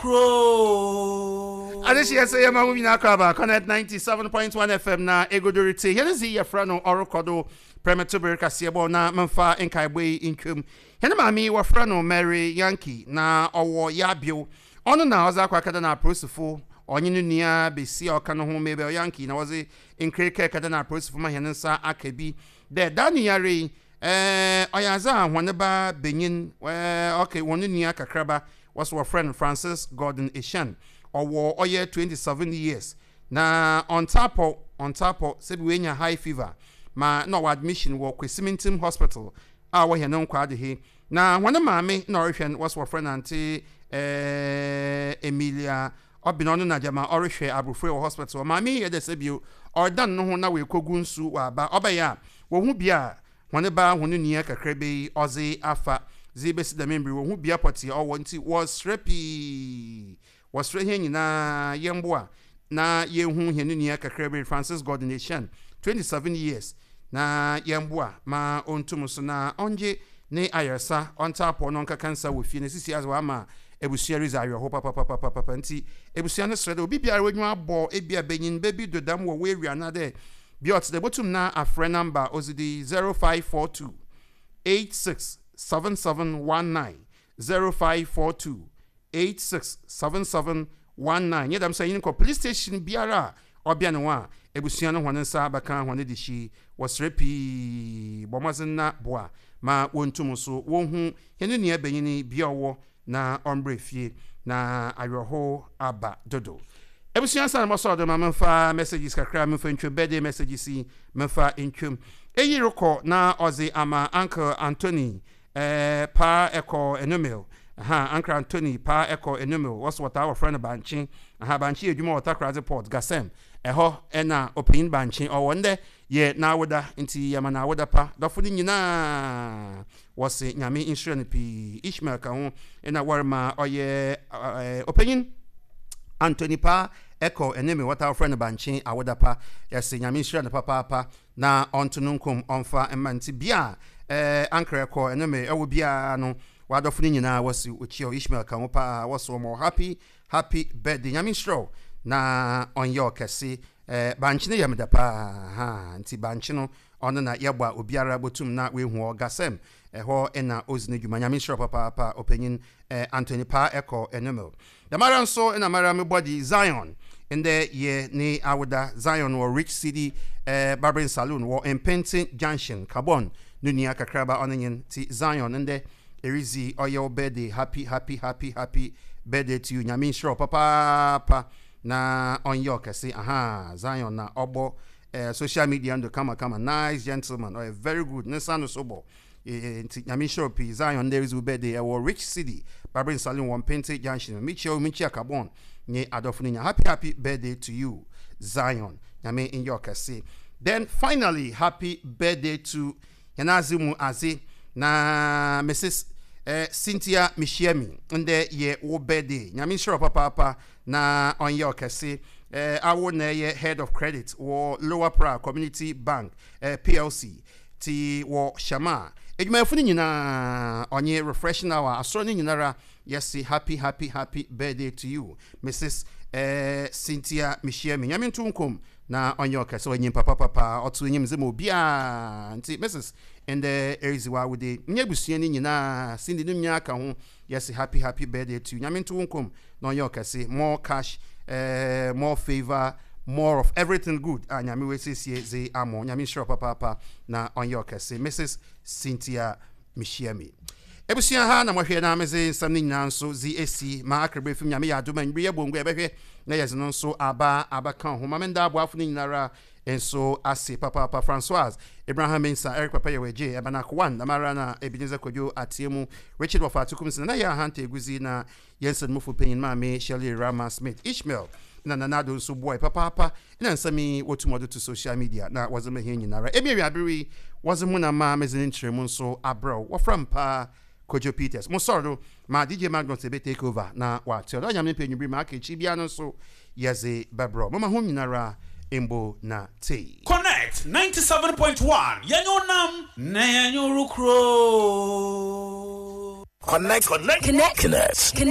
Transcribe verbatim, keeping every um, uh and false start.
Crow. And this year, say, I'm moving Akraba, Connect ninety-seven point one F M na Egodorite. Here is your friend Orokodo, Premature Casiabo, na Manfa, and Kaibwe income. Here, mammy, wa friend Mary Yankee, na or Yabio. On na Zakakadana Prosifo, or Ninia, be see or Cano maybe Yankee, na was it in Krika Kadana Prosifo, my Hensa Akabi. There, Danny Yari, eh, Oyaza, Wanaba, Benin, well, okay, one Nia Kakraba was our friend Francis Gordon Eshan. Or war or year twenty-seven years. Na on top of on top of Sebuenya high fever. Ma no admission wo Kwesimintim Hospital. Ah we non kwade he. Na one mame Norishan was our friend auntie eh Emilia Obinono na jama Orihwe Abrufre Hospital. Mame ye de sebiu or dan no ho na we kogunsu wa ba obaya wo hu bia one ba honu nia kakrebe oze afa zibesi da membri wo hu bia poti or wanti was repi was here na yemboa na yehu henu nia kakrebe Francis Gordon Eshan twenty-seven years na yemboa ma ontum so na onje ne ayarsa on tap on onka cancer wo fie ne sisi azwa ma ebusua rizayo ho papa papa papa nti ebusua ne srede obi bia wenyu abo ebia benyin baby dodam wo we ria na de biot de botum na afre number ozidi zero five four two eight six seven seven one nine zero five four two eight six seven seven one nine. Yet I'm saying in police station biara or bianwa ebusiano wanensa baka wane dishi was repi bomazena boa ma wontumuso wonhu henu ne benyini biawo na ombre fie na ayoho aba dodo ebusian san mo so do ma memfa messages kakra memfa ntwe birthday messages si memfa ntwem eyi roko na ozi ama Uncle Anthony eh pa eko enomel aha Uncle Anthony pa eko enumel was what our friend Banchi aha Banchi edwuma water crazy port gasem eho ena open Banchi or one day ye na woda inti yama na woda pa dofo ni nyina was nyame insurance p Ishmael ka ho ena warma oye opening Anthony pa eko enumel what our friend Banchi awoda pa yes nyame insurance papa pa na ontununkum onfa emanti bia eh Uncle eko enumel ewo bia no wadofuni nyina wasi uchio Ishmael kamopa waso mo happy happy birthday nyami show na onyo kese eh banchine yamda pa ha nti banchino ono na yebwa obiara botum na we hu gasem eho ena ozine dwuma nyami show papa papa opinion eh Anthony pa eko enomel the maran so ena mara me body Zion in the year ni awda Zion or Rich City eh barbering saloon or Impensing Junction Carbon nunia kakraba onyen ti Zion in the Erizi or your birthday, happy, happy, happy, happy birthday to you. Nyamin sure papa pa na on your kasi aha Zion na obo uh, social media and come come a nice gentleman or a very good Nesano sobo. Nyamin sure p Zion there is birthday our Rich City Barbering Saloon one Pente Junction. Michio Michia Carbon nye adofninya. Happy happy birthday to you Zion. Nyamin in your kasi. Then finally happy birthday to Yanazimu Azi na Missus Eh, Cynthia Mishiemi nde ye wo birthday nyame sure papa papa na on your kase eh awo na ye head of credit wo Lower Pra Community Bank eh, P L C ti wo Shama edwuma funi nyina onye refreshing hour asoro nyinara yes happy happy happy birthday to you Missus eh, Cynthia Mishiemi nyame ntunkom na on your kase onye papa papa otu nyim zemo bia nti Missus and the Eriziwa with the Nebusiani Nina, Cindy Nunyaka, yes, happy, happy birthday to you. Yamin to Unkum, no York, say more cash, uh, more favor, more of everything good. And Yami say, say, Amo, Yamin sure papa, na on York, say Missus Cynthia Mishiemi. Ebusia ha na mohwe na meze samni nanso Z A C ma akrebe fim nyame ya doma nbre yebongu ebehwe na yezo nso aba abakan ho mamenda aboafo ni nyinara enso ase papa papa Françoise Abraham Mensa Eric Papa Yeweje Ebanako one na mara na Ebenezer Kojo atiemu Richard Wafatukum na ya hante eguzi na Yensen Mufu Penin Mame Shirley Rama Smith Ishmael na nanado so boy papa papa na nsami wotumodo to social media na wazeme he nyinara ebi abiri wazemu na ma meze ntremu nso abro wafram pa Kojo Peters mo sordo ma D J Magnus ebe take over na wa tell anya me penyu bi ma ka chi bia no so yeze babro mama ho nyinara embo na te Connect ninety-seven point one yanyo nam na yanyo rukro. Connect connect connect connect